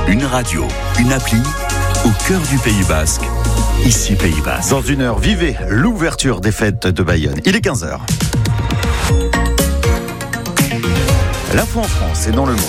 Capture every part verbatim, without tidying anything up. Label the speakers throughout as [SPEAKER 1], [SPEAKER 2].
[SPEAKER 1] Une radio, une appli, au cœur du Pays Basque. Ici Pays Basque.
[SPEAKER 2] Dans une heure, vivez l'ouverture des fêtes de Bayonne. Il est quinze heures. L'info en France et dans le monde.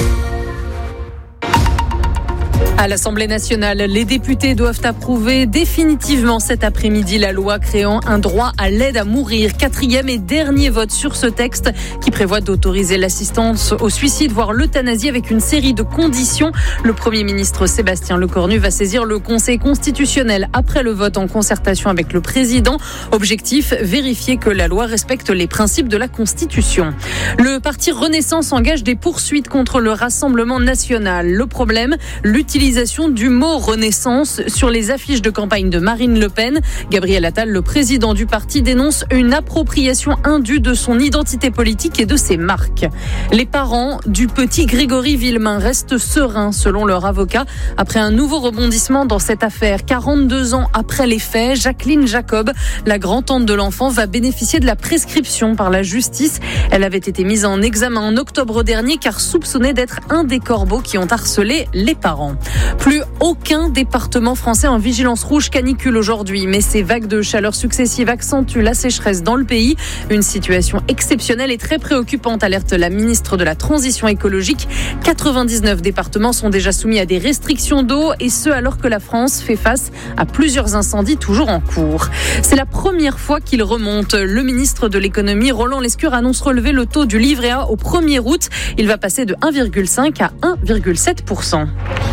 [SPEAKER 3] À l'Assemblée nationale, les députés doivent approuver définitivement cet après-midi la loi créant un droit à l'aide à mourir. Quatrième et dernier vote sur ce texte qui prévoit d'autoriser l'assistance au suicide, voire l'euthanasie avec une série de conditions. Le Premier ministre Sébastien Lecornu va saisir le Conseil constitutionnel après le vote en concertation avec le président. Objectif, vérifier que la loi respecte les principes de la Constitution. Le parti Renaissance engage des poursuites contre le Rassemblement national. Le problème, l'utilisation du mot Renaissance sur les affiches de campagne de Marine Le Pen. Gabriel Attal, le président du parti, dénonce une appropriation indue de son identité politique et de ses marques. Les parents du petit Grégory Villemain restent sereins selon leur avocat après un nouveau rebondissement dans cette affaire. quarante-deux ans après les faits, Jacqueline Jacob, la grand-tante de l'enfant, va bénéficier de la prescription par la justice. Elle avait été mise en examen en octobre dernier car soupçonnée d'être un des corbeaux qui ont harcelé les parents. Plus aucun département français en vigilance rouge canicule aujourd'hui, mais ces vagues de chaleur successives accentuent la sécheresse dans le pays. Une situation exceptionnelle et très préoccupante, alerte la ministre de la Transition écologique. quatre-vingt-dix-neuf départements sont déjà soumis à des restrictions d'eau, et ce alors que la France fait face à plusieurs incendies toujours en cours. C'est la première fois qu'il remonte. Le ministre de l'économie, Roland Lescure, annonce relever le taux du livret A au premier août. Il va passer de un virgule cinq à un virgule sept pour cent.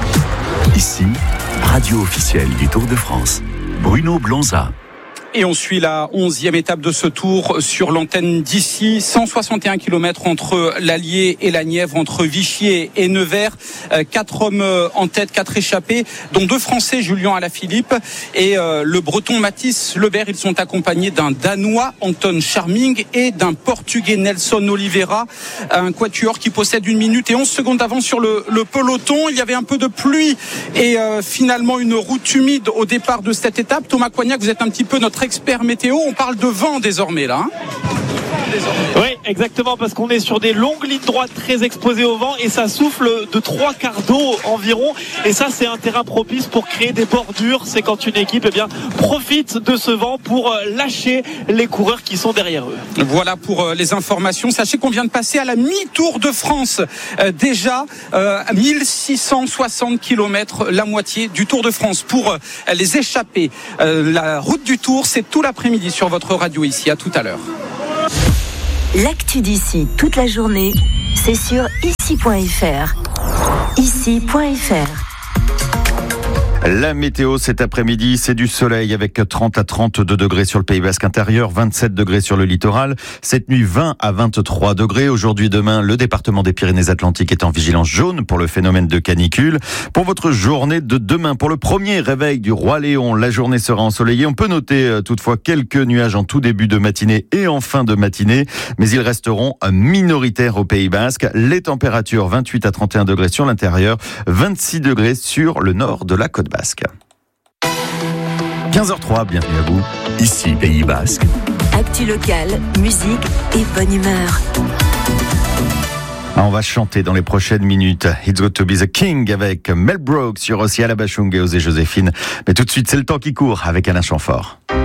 [SPEAKER 1] Ici, radio officielle du Tour de France. Bruno Blonza.
[SPEAKER 4] Et on suit la onzième étape de ce tour sur l'antenne d'ici. cent soixante et un kilomètres entre l'Allier et la Nièvre, entre Vichy et Nevers. Quatre hommes en tête, quatre échappés, dont deux Français, Julien Alaphilippe et le Breton Mathis Lebert. Ils sont accompagnés d'un Danois, Anton Charming, et d'un Portugais, Nelson Oliveira. Un quatuor qui possède une minute et onze secondes d'avance sur le, le peloton. Il y avait un peu de pluie et euh, finalement une route humide au départ de cette étape. Thomas Coignac, vous êtes un petit peu notre expert météo, on parle de vent désormais là. Hein
[SPEAKER 5] oui, exactement, parce qu'on est sur des longues lignes droites très exposées au vent et ça souffle de trois quarts d'eau environ, et ça c'est un terrain propice pour créer des bordures. C'est quand une équipe eh bien, profite de ce vent pour lâcher les coureurs qui sont derrière eux.
[SPEAKER 4] Voilà pour les informations. Sachez qu'on vient de passer à la mi-Tour de France. Euh, déjà euh, mille six cent soixante kilomètres, la moitié du Tour de France. Pour euh, les échappés, euh, la route du Tour, c'est tout l'après-midi sur votre radio ici. À tout à l'heure.
[SPEAKER 6] L'actu d'ici toute la journée, c'est sur ici point f r. ici point f r.
[SPEAKER 2] La météo cet après-midi, c'est du soleil avec trente à trente-deux degrés sur le Pays Basque intérieur, vingt-sept degrés sur le littoral. Cette nuit, vingt à vingt-trois degrés. Aujourd'hui, demain, le département des Pyrénées-Atlantiques est en vigilance jaune pour le phénomène de canicule. Pour votre journée de demain, pour le premier réveil du Roi Léon, la journée sera ensoleillée. On peut noter toutefois quelques nuages en tout début de matinée et en fin de matinée, mais ils resteront minoritaires au Pays Basque. Les températures, vingt-huit à trente et un degrés sur l'intérieur, vingt-six degrés sur le nord de la côte basque. quinze heures trois, bienvenue à vous.
[SPEAKER 1] Ici Pays Basque.
[SPEAKER 6] Actu locale, musique et bonne humeur.
[SPEAKER 2] Ah, on va chanter dans les prochaines minutes It's Got to Be the King avec Mel Brooks sur aussi Alabachung et Osée Joséphine. Mais tout de suite, c'est le temps qui court avec Alain Chamfort.